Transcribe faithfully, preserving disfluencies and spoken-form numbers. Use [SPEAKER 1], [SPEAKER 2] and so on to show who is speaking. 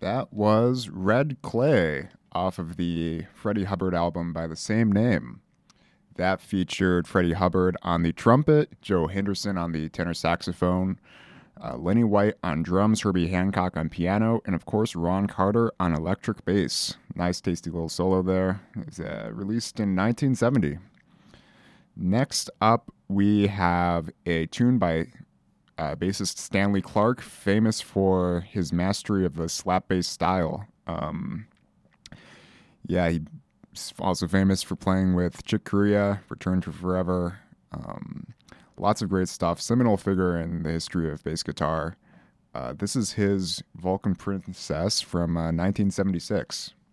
[SPEAKER 1] That was Red Clay off of the Freddie Hubbard album by the same name. That featured Freddie Hubbard on the trumpet, Joe Henderson on the tenor saxophone, uh, Lenny White on drums, Herbie Hancock on piano, and of course Ron Carter on electric bass. Nice, tasty little solo there. It was uh, released in nineteen seventy. Next up, we have a tune by uh, bassist Stanley Clarke, famous for his mastery of the slap bass style. Um, yeah, he's also famous for playing with Chick Corea, Return to Forever. Um, lots of great stuff. Seminal figure in the history of bass guitar. Uh, this is his Vulcan Princess from uh, nineteen seventy-six.